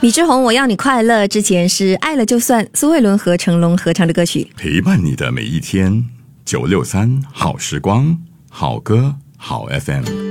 李志宏，我要你快乐。之前是爱了就算，苏慧伦和成龙合唱的歌曲。 陪伴你的每一天，963好时光，好歌好 FM。